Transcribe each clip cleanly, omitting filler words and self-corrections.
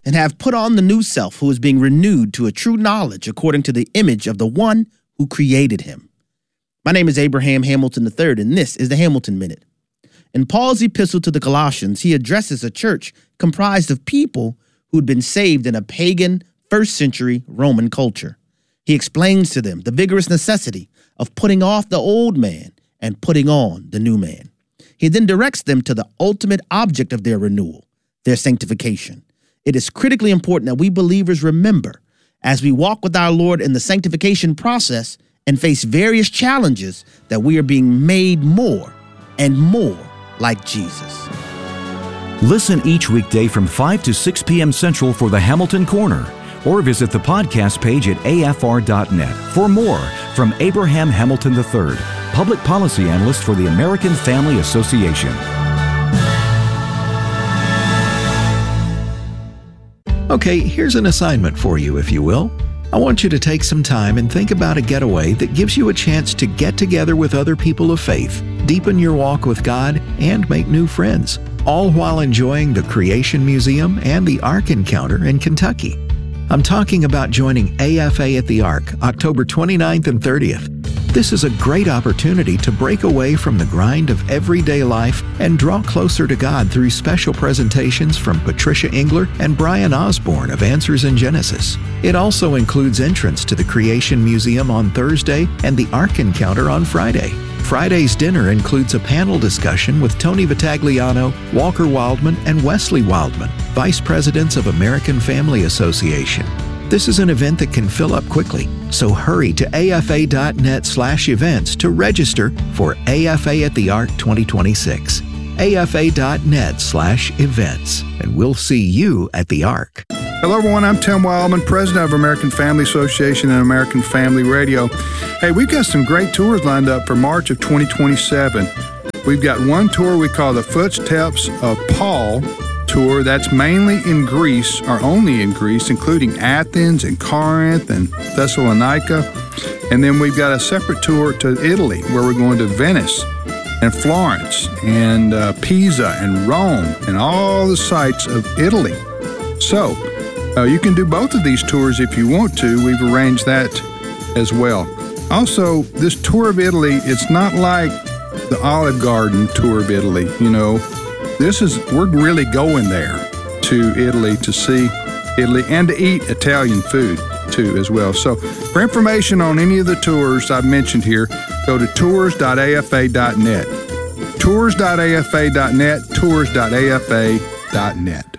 and have put on the new self who is being renewed to a true knowledge according to the image of the one who created him. My name is Abraham Hamilton III, and this is the Hamilton Minute. In Paul's epistle to the Colossians, he addresses a church comprised of people who had been saved in a pagan, first-century Roman culture. He explains to them the vigorous necessity of putting off the old man and putting on the new man. He then directs them to the ultimate object of their renewal, their sanctification. It is critically important that we believers remember, as we walk with our Lord in the sanctification process and face various challenges, that we are being made more and more like Jesus. Listen each weekday from 5 to 6 p.m. Central for the Hamilton Corner, or visit the podcast page at afr.net for more from Abraham Hamilton III, Public Policy Analyst for the American Family Association. Okay, here's an assignment for you, if you will. I want you to take some time and think about a getaway that gives you a chance to get together with other people of faith, deepen your walk with God, and make new friends, all while enjoying the Creation Museum and the Ark Encounter in Kentucky. I'm talking about joining AFA at the Ark, October 29th and 30th. This is a great opportunity to break away from the grind of everyday life and draw closer to God through special presentations from Patricia Engler and Brian Osborne of Answers in Genesis. It also includes entrance to the Creation Museum on Thursday and the Ark Encounter on Friday. Friday's dinner includes a panel discussion with Tony Vitagliano, Walker Wildman, and Wesley Wildman, Vice Presidents of American Family Association. This is an event that can fill up quickly, so hurry to afa.net/events to register for AFA at the Ark 2026. afa.net/events, and we'll see you at the Ark. Hello, everyone. I'm Tim Wildman, President of American Family Association and American Family Radio. Hey, we've got some great tours lined up for March of 2027. We've got one tour we call the Footsteps of Paul tour. That's mainly in Greece, or only in Greece, including Athens and Corinth and Thessalonica. And then we've got a separate tour to Italy, where we're going to Venice and Florence and Pisa and Rome and all the sites of Italy. So you can do both of these tours if you want to. We've arranged that as well. Also, this tour of Italy, it's not like the Olive Garden tour of Italy, you know. We're really going there to Italy to see Italy and to eat Italian food too as well. So for information on any of the tours I've mentioned here, go to tours.afa.net. Tours.afa.net, tours.afa.net.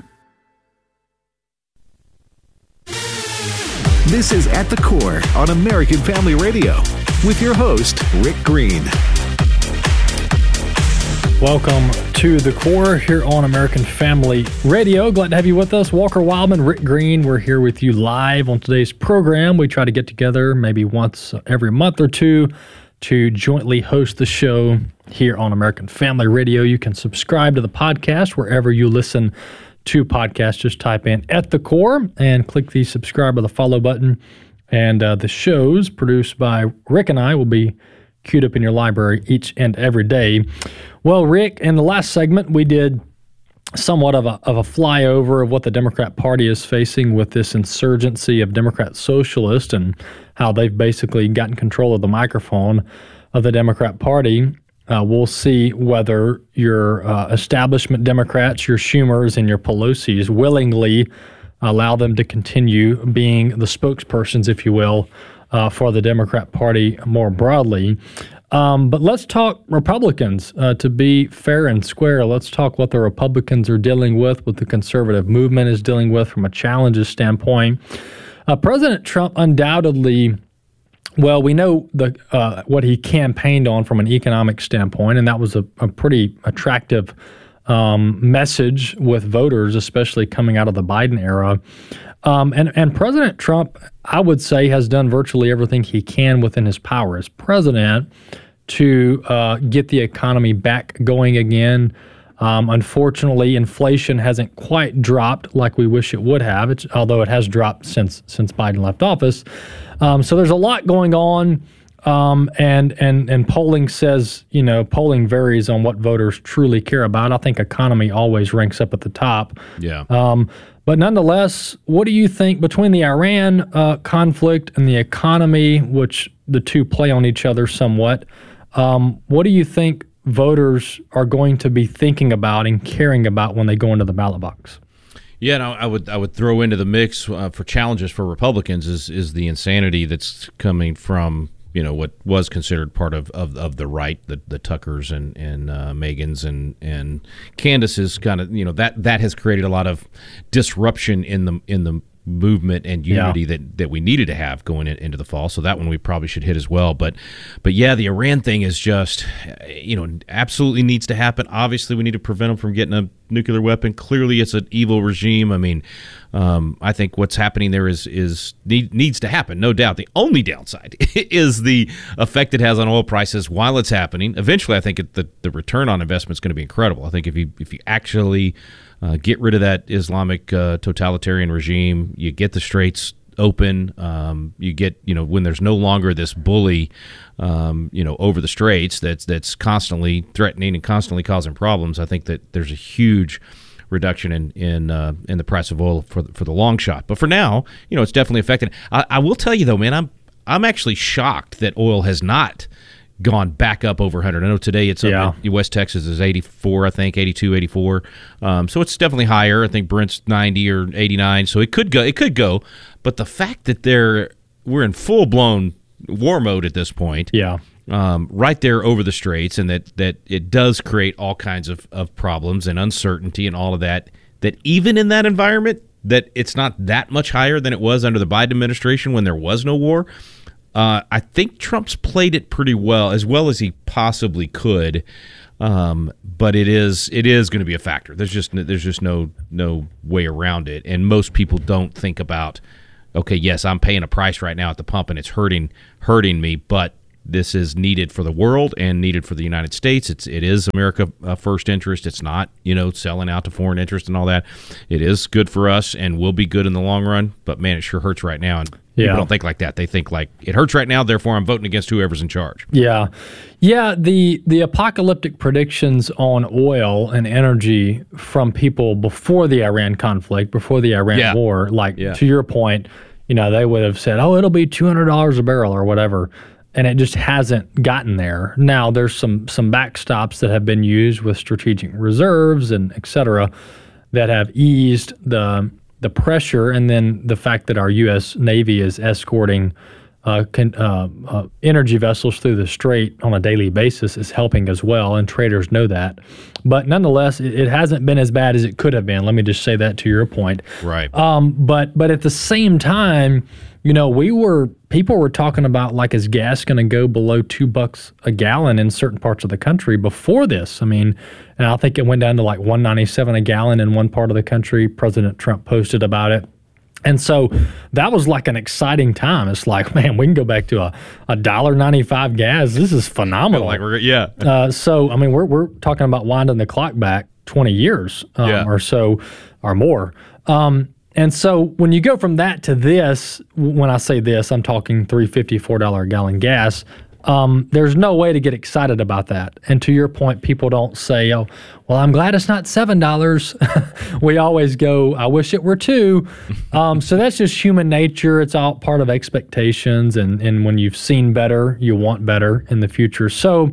This is At the Core on American Family Radio with your host, Rick Green. Welcome to The Core here on American Family Radio. Glad to have you with us. Walker Wildman, Rick Green, we're here with you live on today's program. We try to get together maybe once every month or two to jointly host the show here on American Family Radio. You can subscribe to the podcast wherever you listen to podcasts. Just type in At the Core and click the subscribe or the follow button. And the shows produced by Rick and I will be queued up in your library each and every day. Well, Rick, in the last segment, we did somewhat of a flyover of what the Democrat Party is facing with this insurgency of Democrat socialists and how they've basically gotten control of the microphone of the Democrat Party. We'll see whether your establishment Democrats, your Schumers and your Pelosi's willingly allow them to continue being the spokespersons, if you will, for the Democrat Party more broadly. But let's talk Republicans. To be fair and square, let's talk what the Republicans are dealing with, what the conservative movement is dealing with from a challenges standpoint. President Trump undoubtedly, well, we know what he campaigned on from an economic standpoint, and that was a pretty attractive message with voters, especially coming out of the Biden era. And President Trump, I would say, has done virtually everything he can within his power as president to get the economy back going again. Unfortunately, inflation hasn't quite dropped like we wish it would have, although it has dropped since Biden left office. So there's a lot going on. And polling says, polling varies on what voters truly care about. I think economy always ranks up at the top. Yeah. But nonetheless, what do you think between the Iran conflict and the economy, which the two play on each other somewhat? What do you think voters are going to be thinking about and caring about when they go into the ballot box? Yeah, no, I would throw into the mix for challenges for Republicans is the insanity that's coming from what was considered part of the right, the Tuckers and Megans and Candace's kind of that has created a lot of disruption in the movement and unity that we needed to have going into the fall. So that one we probably should hit as well. But yeah, the Iran thing is just absolutely needs to happen. Obviously, we need to prevent them from getting a nuclear weapon. Clearly, it's an evil regime. I mean, I think what's happening there needs to happen, no doubt. The only downside is the effect it has on oil prices while it's happening. Eventually, I think the return on investment is going to be incredible. I think if you actually get rid of that Islamic totalitarian regime, you get the straits open, you get when there's no longer this bully over the straits that's constantly threatening and constantly causing problems. I think that there's a huge reduction in the price of oil for the long shot. But for now, it's definitely affected. I will tell you though, man, I'm actually shocked that oil has not gone back up over 100. I know today it's up in West Texas is 84, I think 82, 84. So it's definitely higher. I think Brent's 90 or 89. So it could go. But the fact that we're in full blown war mode at this point. Yeah. Right there over the straits, and that it does create all kinds of problems and uncertainty and all of that even in that environment, that it's not that much higher than it was under the Biden administration when there was no war. I think Trump's played it pretty well as he possibly could, but it is going to be a factor. There's just no way around it, and most people don't think about, okay, yes, I'm paying a price right now at the pump, and it's hurting me, but this is needed for the world and needed for the United States. It is America first interest. It's not selling out to foreign interest and all that. It is good for us and will be good in the long run. But man, it sure hurts right now. And people don't think like that. They think like it hurts right now, therefore I'm voting against whoever's in charge. Yeah. The apocalyptic predictions on oil and energy from people before the Iran conflict, before the Iran war, to your point, they would have said, oh, it'll be $200 a barrel or whatever. And it just hasn't gotten there. Now, there's some backstops that have been used with strategic reserves and et cetera that have eased the pressure. And then the fact that our U.S. Navy is escorting energy vessels through the strait on a daily basis is helping as well, and traders know that. But nonetheless, it hasn't been as bad as it could have been. Let me just say that to your point. Right. But at the same time, people were talking about, like, is gas going to go below $2 a gallon in certain parts of the country before this? I mean, and I think it went down to like $1.97 a gallon in one part of the country. President Trump posted about it. And so that was like an exciting time. It's like, man, we can go back to a $1.95 gas. This is phenomenal. So, I mean, we're talking about winding the clock back 20 years or so or more. And so when you go from that to this, when I say this, I'm talking $3.50, $4 a gallon gas. There's no way to get excited about that. And to your point, people don't say, oh, well, I'm glad it's not $7. We always go, I wish it were $2. So that's just human nature. It's all part of expectations. And when you've seen better, you want better in the future. So,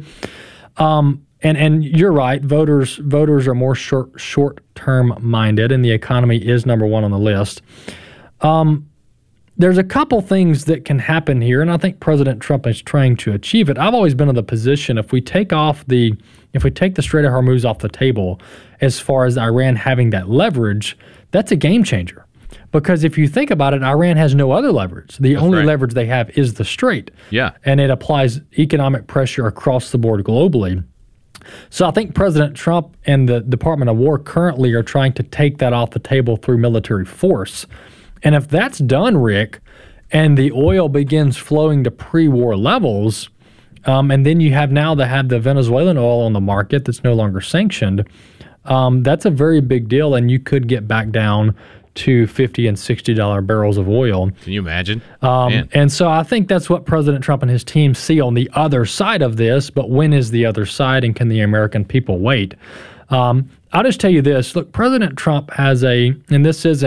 and you're right, voters are more short-term minded, and the economy is number one on the list. There's a couple things that can happen here, and I think President Trump is trying to achieve it. I've always been in the position, if we take the Strait of Hormuz off the table, as far as Iran having that leverage, that's a game changer. Because if you think about it, Iran has no other leverage. The only leverage they have is the Strait. Yeah. And it applies economic pressure across the board globally. So I think President Trump and the Department of War currently are trying to take that off the table through military force. And if that's done, Rick, and the oil begins flowing to pre-war levels, and then you have the Venezuelan oil on the market that's no longer sanctioned, that's a very big deal, and you could get back down to $50 and $60 barrels of oil. Can you imagine? And so I think that's what President Trump and his team see on the other side of this. But when is the other side, and can the American people wait? I'll just tell you this. Look, President Trump has and this is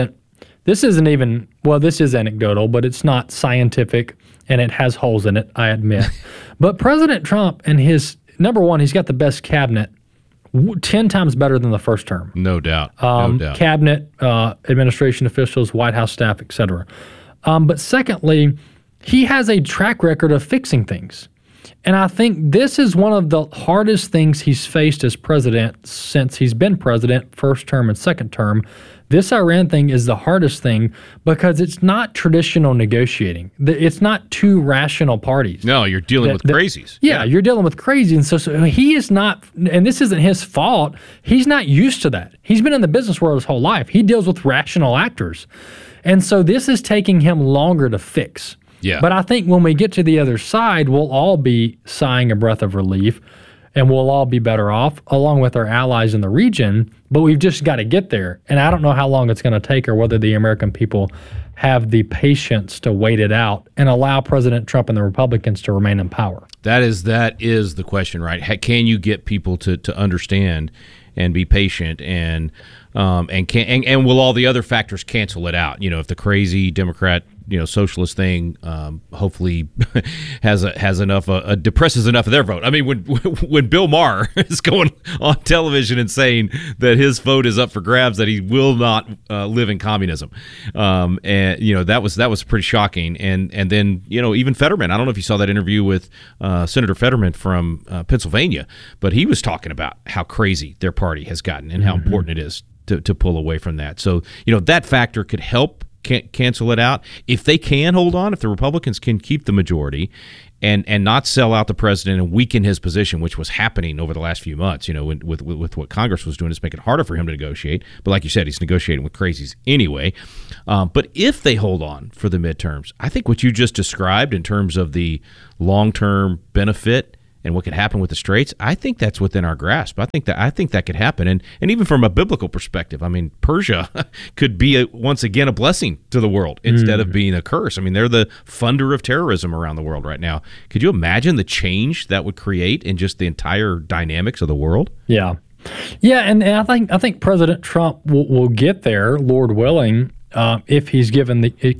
anecdotal, but it's not scientific, and it has holes in it, I admit. But President Trump and his, number one, he's got the best cabinet, 10 times better than the first term. No doubt. No doubt. Cabinet, administration officials, White House staff, et cetera. But secondly, he has a track record of fixing things. And I think this is one of the hardest things he's faced as president since he's been president, first term and second term. This Iran thing is the hardest thing because it's not traditional negotiating. It's not two rational parties. No, you're dealing with crazies. Yeah, you're dealing with crazies. And so he is not, and this isn't his fault, he's not used to that. He's been in the business world his whole life. He deals with rational actors. And so this is taking him longer to fix. Yeah. But I think when we get to the other side, we'll all be sighing a breath of relief, and we'll all be better off, along with our allies in the region. But we've just got to get there. And I don't know how long it's going to take, or whether the American people have the patience to wait it out and allow President Trump and the Republicans to remain in power. That is the question, right? Can you get people to understand and be patient, and will all the other factors cancel it out? You know, if the crazy Democrat, socialist thing hopefully has enough, depresses enough of their vote. I mean, when Bill Maher is going on television and saying that his vote is up for grabs, that he will not live in communism, and that was pretty shocking. And then even Fetterman. I don't know if you saw that interview with Senator Fetterman from Pennsylvania, but he was talking about how crazy their party has gotten and how important it is to pull away from that. So that factor could help cancel it out. If they can hold on, if the Republicans can keep the majority and not sell out the president and weaken his position, which was happening over the last few months, with what Congress was doing, is make it harder for him to negotiate. But like you said, he's negotiating with crazies anyway. But if they hold on for the midterms, I think what you just described in terms of the long-term benefit and what could happen with the straits, I think that's within our grasp. I think that could happen, and even from a biblical perspective, I mean, Persia could be once again a blessing to the world instead of being a curse. I mean, they're the funder of terrorism around the world right now. Could you imagine the change that would create in just the entire dynamics of the world? Yeah, and I think President Trump will get there, Lord willing. If he's given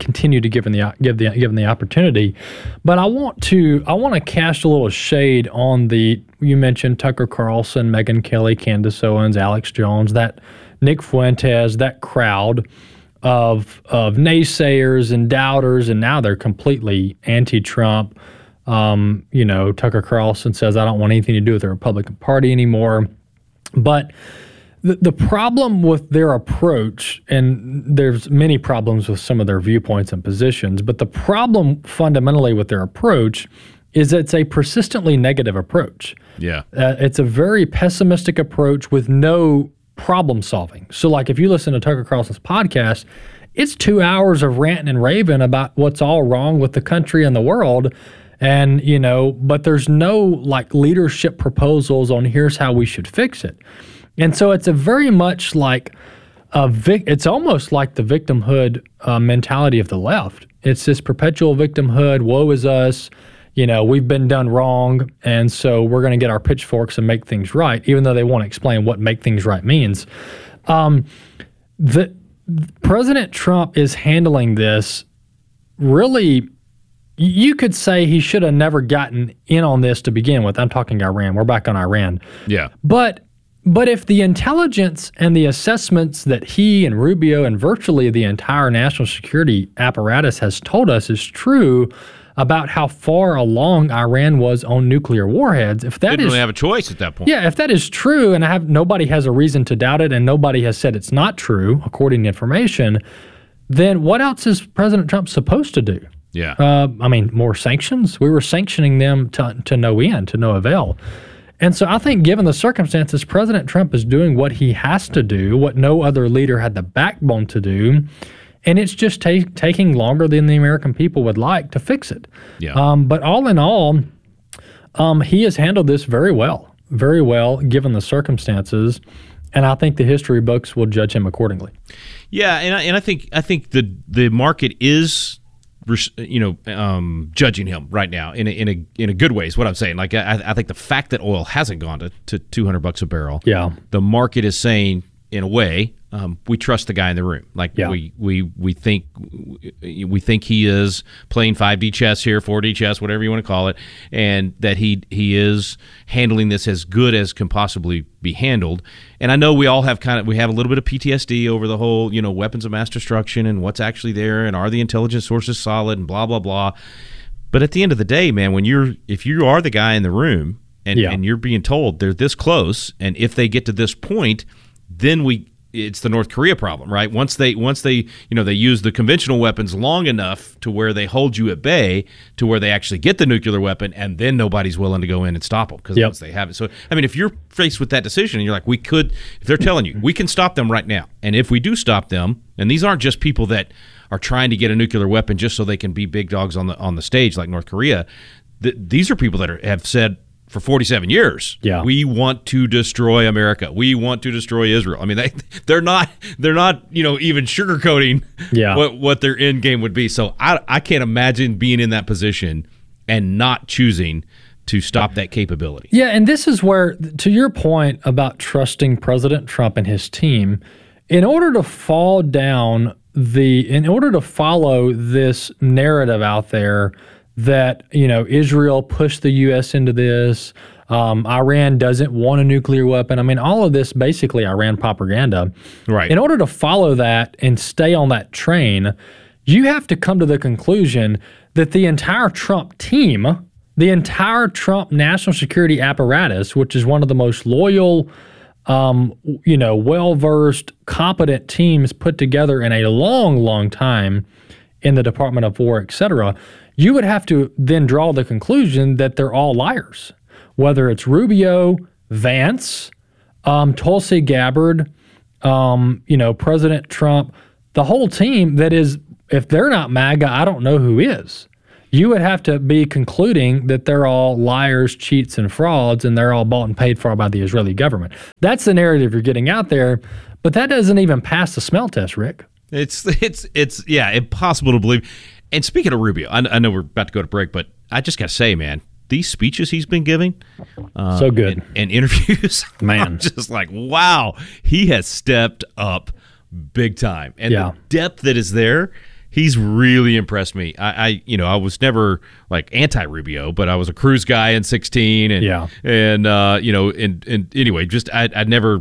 the opportunity. But I want to cast a little shade on you mentioned Tucker Carlson, Megyn Kelly, Candace Owens, Alex Jones, that Nick Fuentes, that crowd of naysayers and doubters, and now they're completely anti-Trump. Tucker Carlson says, I don't want anything to do with the Republican Party anymore. But the problem with their approach, and there's many problems with some of their viewpoints and positions, but the problem fundamentally with their approach is it's a persistently negative approach. Yeah. It's a very pessimistic approach with no problem solving. So like if you listen to Tucker Carlson's podcast, it's 2 hours of ranting and raving about what's all wrong with the country and the world. And, but there's no like leadership proposals on here's how we should fix it. And so it's a very much like it's almost like the victimhood mentality of the left. It's this perpetual victimhood, woe is us, we've been done wrong, and so we're going to get our pitchforks and make things right, even though they won't explain what make things right means. President Trump is handling this really, you could say he should have never gotten in on this to begin with. I'm talking Iran. We're back on Iran. Yeah. But if the intelligence and the assessments that he and Rubio and virtually the entire national security apparatus has told us is true about how far along Iran was on nuclear warheads, if that didn't really have a choice at that point. Yeah, if that is true, and nobody has a reason to doubt it, and nobody has said it's not true, according to information, then what else is President Trump supposed to do? Yeah. More sanctions? We were sanctioning them to no end, to no avail. And so I think given the circumstances, President Trump is doing what he has to do, what no other leader had the backbone to do, and it's just taking longer than the American people would like to fix it. Yeah. But all in all, he has handled this very well given the circumstances. And I think the history books will judge him accordingly. Yeah, and I think the market is, judging him right now in a good way is what I'm saying. Like I think the fact that oil hasn't gone to $200 a barrel, the market is saying in a way, we trust the guy in the room. Like we think he is playing 5D chess here, 4D chess, whatever you want to call it, and that he is handling this as good as can possibly be handled. And I know we all have a little bit of PTSD over the whole, weapons of mass destruction and what's actually there and are the intelligence sources solid and blah blah blah. But at the end of the day, man, if you are the guy in the room and you're being told they're this close, and if they get to this point, then it's the North Korea problem, right? Once they they use the conventional weapons long enough to where they hold you at bay to where they actually get the nuclear weapon, and then nobody's willing to go in and stop them because once they have it. So, I mean, if you're faced with that decision and you're like, if they're telling you, we can stop them right now. And if we do stop them, and these aren't just people that are trying to get a nuclear weapon just so they can be big dogs on the stage like North Korea. These are people that have said, for 47 years, we want to destroy America. We want to destroy Israel. I mean, they're not even sugarcoating what their end game would be. So I can't imagine being in that position and not choosing to stop that capability. Yeah, and this is where, to your point about trusting President Trump and his team, in order to follow this narrative out there that, Israel pushed the U.S. into this, Iran doesn't want a nuclear weapon. I mean, all of this basically Iran propaganda. Right. In order to follow that and stay on that train, you have to come to the conclusion that the entire Trump team, the entire Trump national security apparatus, which is one of the most loyal, well-versed, competent teams put together in a long, long time in the Department of War, et cetera, you would have to then draw the conclusion that they're all liars, whether it's Rubio, Vance, Tulsi Gabbard, President Trump, the whole team that is, if they're not MAGA, I don't know who is. You would have to be concluding that they're all liars, cheats, and frauds, and they're all bought and paid for by the Israeli government. That's the narrative you're getting out there, but that doesn't even pass the smell test, Rick. It's impossible to believe. And speaking of Rubio, I know we're about to go to break, but I just got to say, man, these speeches he's been giving, so good, and interviews, man, I'm just like, wow, he has stepped up big time, and the depth that is there, he's really impressed me. I was never like anti-Rubio, but I was a Cruz guy in 2016, and anyway, just I never,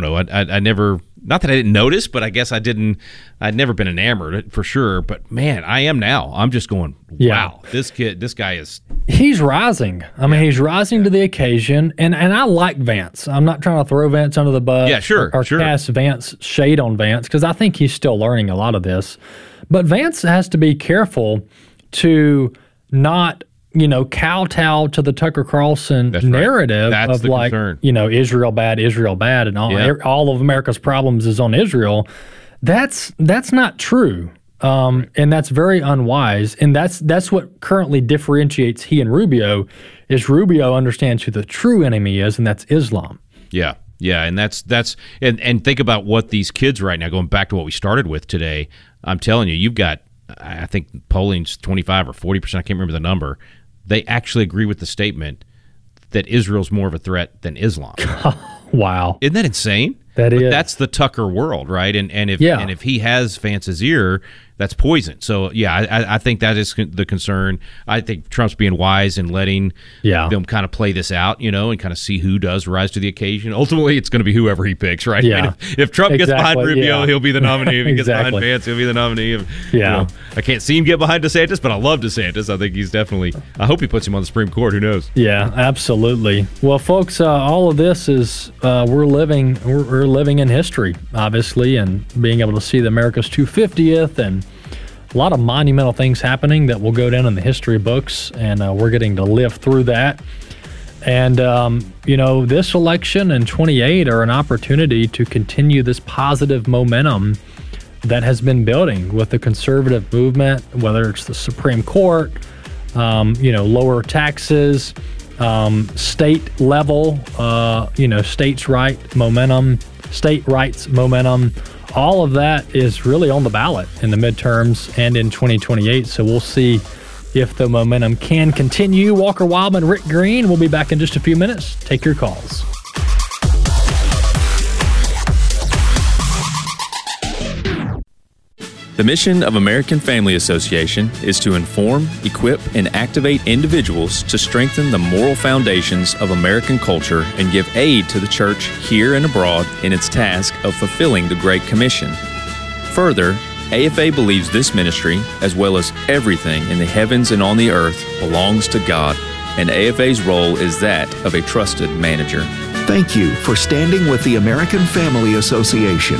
not that I didn't notice, but I guess I'd never been enamored for sure. But man, I am now. I'm just going, wow, this guy is. He's rising. I mean, he's rising to the occasion, and I like Vance. I'm not trying to throw Vance under the bus. Yeah, sure. Or cast Vance shade on Vance, because I think he's still learning a lot of this. But Vance has to be careful to not, kowtow to the Tucker Carlson narrative of like, concern. Israel bad, and all of America's problems is on Israel. That's not true. And that's very unwise. And that's what currently differentiates he and Rubio, is Rubio understands who the true enemy is, and that's Islam. Yeah. Yeah, and that's and think about what these kids right now, going back to what we started with today, I'm telling you, you've got, I think polling's 25 or 40%, I can't remember the number. They actually agree with the statement that Israel's more of a threat than Islam. Wow. Isn't that insane? That is. That's the Tucker world, right? And if he has Vance's ear, that's poison. So, I think that is the concern. I think Trump's being wise and letting them kind of play this out, and kind of see who does rise to the occasion. Ultimately, it's going to be whoever he picks, right? Yeah. I mean, if Trump gets behind Rubio, he'll be the nominee. If he gets behind Vance, he'll be the nominee. I can't see him get behind DeSantis, but I love DeSantis. I think he's definitely, I hope he puts him on the Supreme Court. Who knows? Yeah, absolutely. Well, folks, all of this is, we're living in history, obviously, and being able to see the America's 250th and a lot of monumental things happening that will go down in the history books, and we're getting to live through that. And, this election and 28 are an opportunity to continue this positive momentum that has been building with the conservative movement, whether it's the Supreme Court, lower taxes, state level, states' right momentum, state rights momentum. All of that is really on the ballot in the midterms and in 2028. So we'll see if the momentum can continue. Walker Wildman, Rick Green. We'll be back in just a few minutes. Take your calls. The mission of American Family Association is to inform, equip, and activate individuals to strengthen the moral foundations of American culture and give aid to the church here and abroad in its task of fulfilling the Great Commission. Further, AFA believes this ministry, as well as everything in the heavens and on the earth, belongs to God, and AFA's role is that of a trusted manager. Thank you for standing with the American Family Association.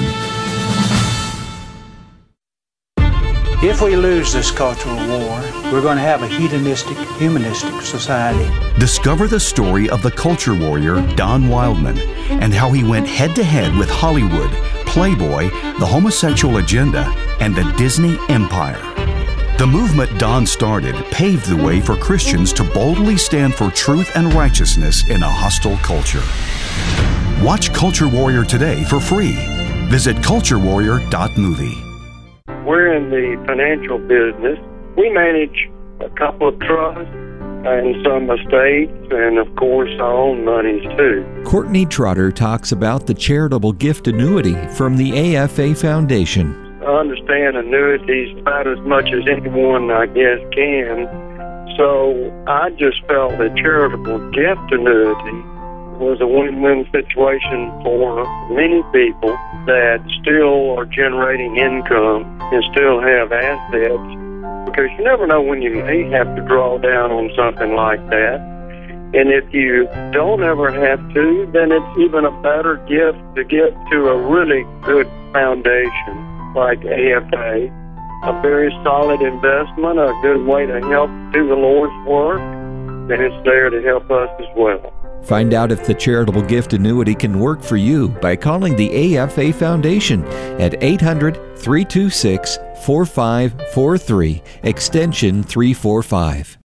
If we lose this cultural war, we're going to have a hedonistic, humanistic society. Discover the story of the culture warrior Don Wildman and how he went head-to-head with Hollywood, Playboy, the homosexual agenda, and the Disney empire. The movement Don started paved the way for Christians to boldly stand for truth and righteousness in a hostile culture. Watch Culture Warrior today for free. Visit culturewarrior.movie. We're in the financial business. We manage a couple of trusts and some estates and, of course, our own monies, too. Courtney Trotter talks about the charitable gift annuity from the AFA Foundation. I understand annuities about as much as anyone, I guess, can. So I just felt that charitable gift annuity was a win-win situation for many people that still are generating income and still have assets, because you never know when you may have to draw down on something like that. And if you don't ever have to, then it's even a better gift to give to a really good foundation like AFA, a very solid investment, a good way to help do the Lord's work, and it's there to help us as well. Find out if the charitable gift annuity can work for you by calling the AFA Foundation at 800-326-4543, extension 345.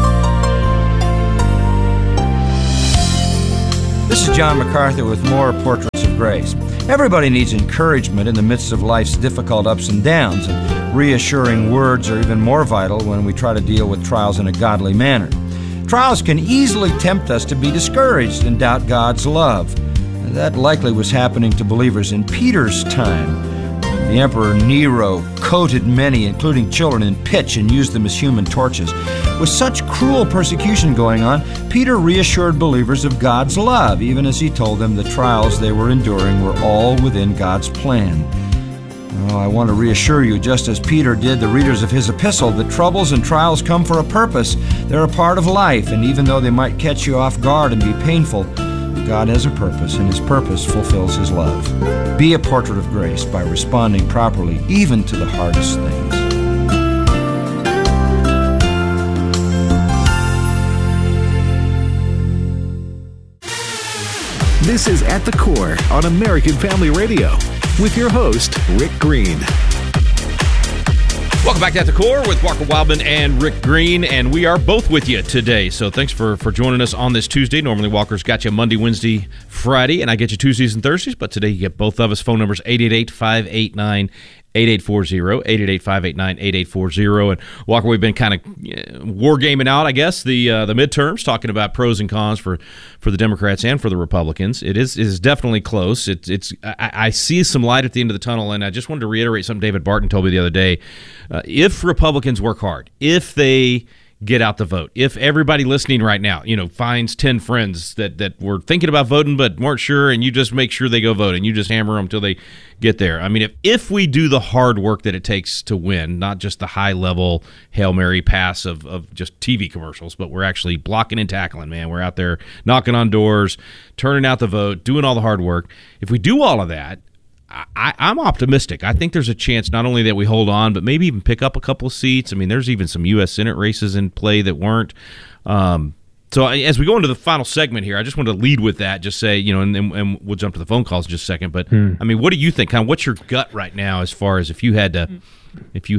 This is John MacArthur with more Portraits of Grace. Everybody needs encouragement in the midst of life's difficult ups and downs, and reassuring words are even more vital when we try to deal with trials in a godly manner. Trials can easily tempt us to be discouraged and doubt God's love. And that likely was happening to believers in Peter's time. The Emperor Nero coated many, including children, in pitch and used them as human torches. With such cruel persecution going on, Peter reassured believers of God's love, even as he told them the trials they were enduring were all within God's plan. Oh, I want to reassure you, just as Peter did the readers of his epistle, that troubles and trials come for a purpose. They're a part of life, and even though they might catch you off guard and be painful, God has a purpose, and his purpose fulfills his love. Be a portrait of grace by responding properly, even to the hardest things. This is At the Core on American Family Radio with your host, Rick Green. Welcome back to At the Core with Walker Wildman and Rick Green, and we are both with you today. So thanks for joining us on this Tuesday. Normally Walker's got you Monday, Wednesday, Friday, and I get you Tuesdays and Thursdays, but today you get both of us. Phone numbers 888-589-8840, 888-589-8840. And Walker, we've been kind of wargaming out, I guess, the midterms, talking about pros and cons for the Democrats and for the Republicans. It is definitely close. I see some light at the end of the tunnel, and I just wanted to reiterate something David Barton told me the other day. If Republicans work hard, if they get out the vote, if everybody listening right now, finds 10 friends that were thinking about voting but weren't sure, and you just make sure they go vote, and you just hammer them until they get there. I mean, if we do the hard work that it takes to win, not just the high-level Hail Mary pass of just TV commercials, but we're actually blocking and tackling, man. We're out there knocking on doors, turning out the vote, doing all the hard work. If we do all of that, I'm optimistic. I think there's a chance not only that we hold on, but maybe even pick up a couple of seats. I mean, there's even some U.S. Senate races in play that weren't. So as we go into the final segment here, I just want to lead with that, just say, and we'll jump to the phone calls in just a second. But, I mean, what do you think? Kind of what's your gut right now as far as if you had to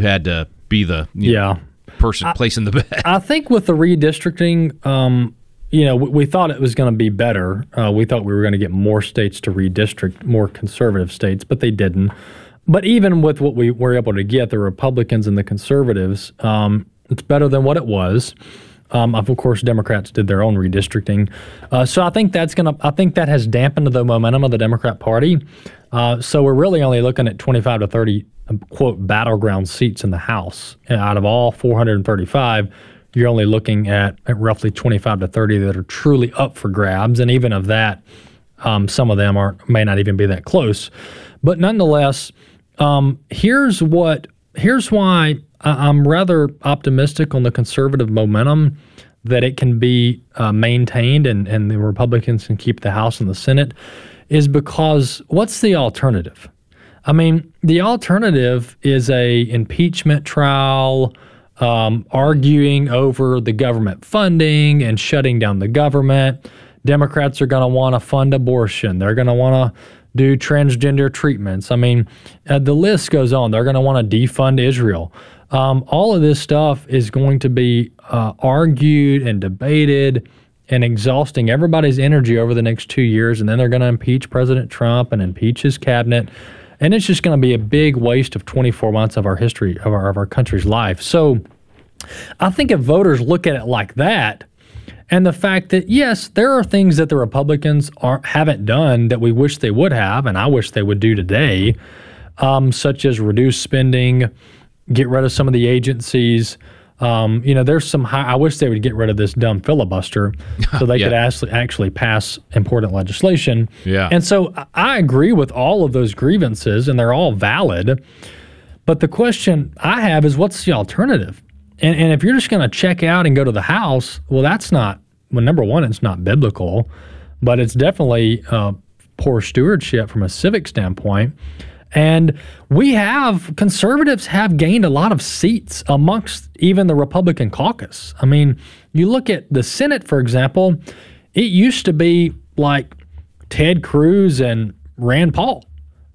be the person placing the bet? I think with the redistricting, we thought it was going to be better. We thought we were going to get more states to redistrict, more conservative states, but they didn't. But even with what we were able to get, the Republicans and the conservatives, it's better than what it was. Of course, Democrats did their own redistricting. So I think that has dampened the momentum of the Democrat Party. So we're really only looking at 25 to 30, quote, battleground seats in the House. And out of all 435, you're only looking at roughly 25 to 30 that are truly up for grabs. And even of that, some of them may not even be that close. But nonetheless, here's why I'm rather optimistic on the conservative momentum that it can be maintained and the Republicans can keep the House and the Senate, is because what's the alternative? I mean, the alternative is a impeachment trial, arguing over the government funding and shutting down the government. Democrats are going to want to fund abortion. They're going to want to do transgender treatments. I mean, the list goes on. They're going to want to defund Israel. All of this stuff is going to be argued and debated and exhausting everybody's energy over the next 2 years, and then they're going to impeach President Trump and impeach his cabinet, and it's just going to be a big waste of 24 months of our history, of our country's life. So I think if voters look at it like that, and the fact that, yes, there are things that the Republicans haven't done that we wish they would have, and I wish they would do today, such as reduce spending, get rid of some of the agencies. There's some I wish they would get rid of this dumb filibuster so they could actually pass important legislation. Yeah. And so I agree with all of those grievances, and they're all valid. But the question I have is, what's the alternative? And if you're just going to check out and go to the House, well, number one, it's not biblical, but it's definitely poor stewardship from a civic standpoint. And conservatives have gained a lot of seats amongst even the Republican caucus. I mean, you look at the Senate, for example, it used to be like Ted Cruz and Rand Paul.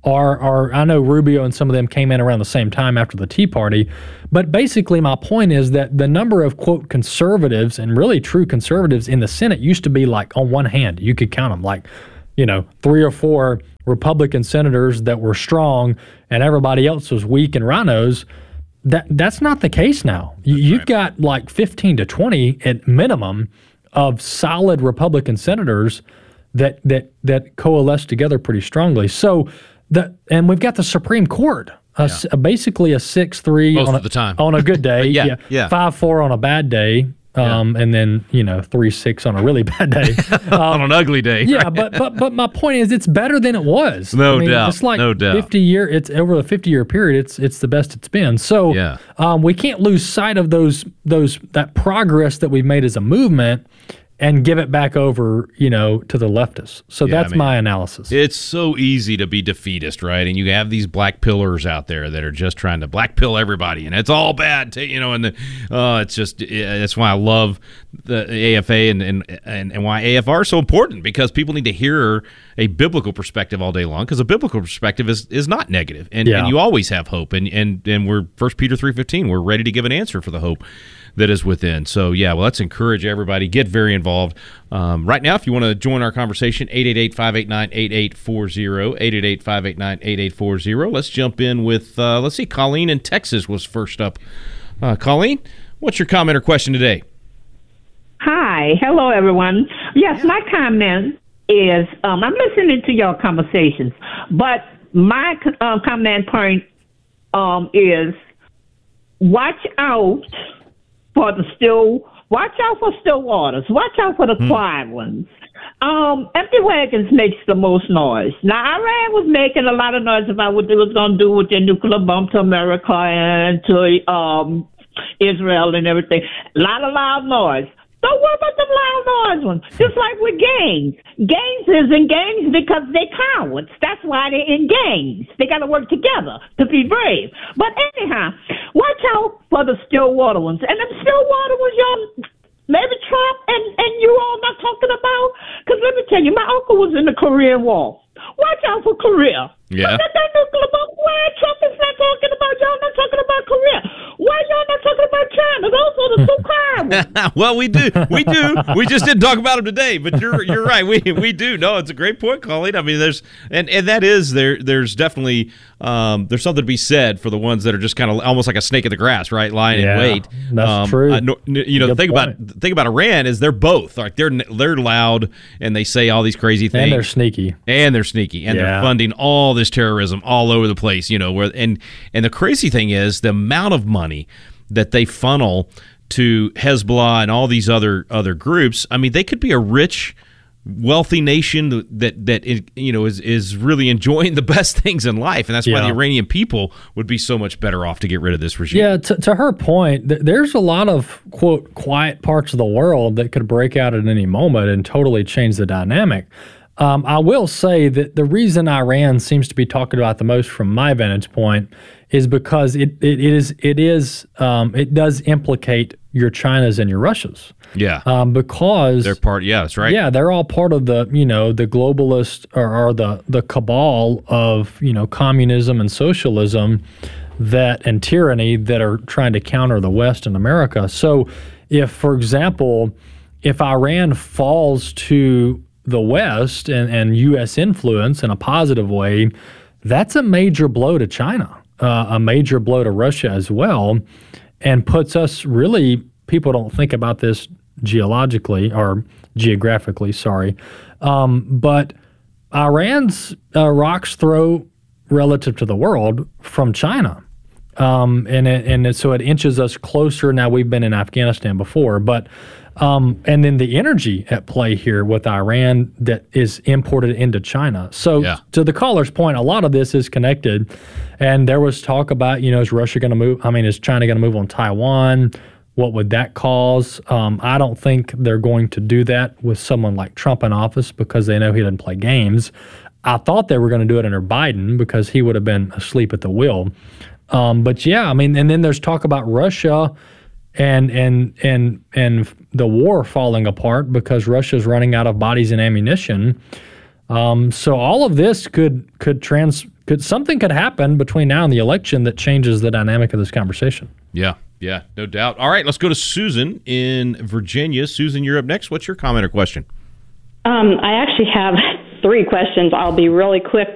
Or I know Rubio and some of them came in around the same time after the Tea Party. But basically my point is that the number of, quote, conservatives and really true conservatives in the Senate used to be like on one hand. You could count them like, 3 or 4 Republican senators that were strong and everybody else was weak and rhinos. That's not the case now. You've got like 15 to 20 at minimum of solid Republican senators that coalesce together pretty strongly. So and we've got the Supreme Court, basically a 6-3 most of the time on a good day, 5-4 on a bad day, and then 3-6 on a really bad day, on an ugly day. Yeah, but my point is, it's better than it was. No doubt. It's like no doubt. 50-year. It's over the 50-year period. It's the best it's been. So we can't lose sight of that progress that we've made as a movement and give it back over, to the leftists. So that's my analysis. It's so easy to be defeatist, right? And you have these black pillars out there that are just trying to black pill everybody, and it's all bad, it's just that's why I love the AFA and why AFR is so important, because people need to hear a biblical perspective all day long, because a biblical perspective is not negative, and you always have hope, and we're 1 Peter 3:15, we're ready to give an answer for the hope that is within. So, let's encourage everybody. Get very involved. Right now, if you want to join our conversation, 888-589-8840, 888-589-8840. Let's jump in with, Colleen in Texas was first up. Colleen, what's your comment or question today? Hi. Hello, everyone. Yes, my comment is, I'm listening to your conversations, but my comment point is watch out for still waters. Watch out for the quiet ones. Empty wagons makes the most noise. Now, Iran was making a lot of noise about what they was going to do with their nuclear bomb to America and to Israel and everything. A lot of loud noise. Don't worry about them loud noise ones. Just like with gangs. Gangs is in gangs because they cowards. That's why they're in gangs. They got to work together to be brave. But anyhow, watch out for the Stillwater ones. And them Stillwater ones, y'all, maybe Trump and you all not talking about. Because let me tell you, my uncle was in the Korean War. Watch out for Korea. Yeah. That nuclear bomb. Why Trump is not talking about, y'all not talking about Korea? Why y'all not talking about China? Those are the two quiet Well, we do. We just didn't talk about them today, but you're right. We do. No, it's a great point, Colleen. I mean, there's definitely there's something to be said for the ones that are just kind of almost like a snake in the grass, right? Lying in wait. That's true. The thing about Iran is they're both like they're loud and they say all these crazy things, and they're sneaky, and they're funding all this terrorism all over the place. And the crazy thing is the amount of money that they funnel to Hezbollah and all these other groups. I mean, they could be a rich, wealthy nation that is really enjoying the best things in life, and that's why the Iranian people would be so much better off to get rid of this regime. Yeah, to her point, there's a lot of, quote, quiet parts of the world that could break out at any moment and totally change the dynamic. I will say that the reason Iran seems to be talked about the most from my vantage point is because it does implicate your Chinas and your Russias. Yeah. Because they're part. Yeah, that's right. Yeah, they're all part of the the globalist or the cabal of communism and socialism and tyranny that are trying to counter the West and America. So, for example, if Iran falls to the West and U.S. influence in a positive way, that's a major blow to China. A major blow to Russia as well, and puts us really, people don't think about this geographically, but Iran's rocks throw relative to the world from China. So it inches us closer. Now, we've been in Afghanistan before, but and then the energy at play here with Iran that is imported into China. So to the caller's point, a lot of this is connected. And there was talk about, is Russia going to move? I mean, is China going to move on Taiwan? What would that cause? I don't think they're going to do that with someone like Trump in office because they know he doesn't play games. I thought they were going to do it under Biden because he would have been asleep at the wheel. But yeah, I mean, and then there's talk about Russia and the war falling apart because Russia's running out of bodies and ammunition. So all of this could something could happen between now and the election that changes the dynamic of this conversation. Yeah, no doubt. All right, let's go to Susan in Virginia. Susan, you're up next. What's your comment or question? I actually have 3 questions. I'll be really quick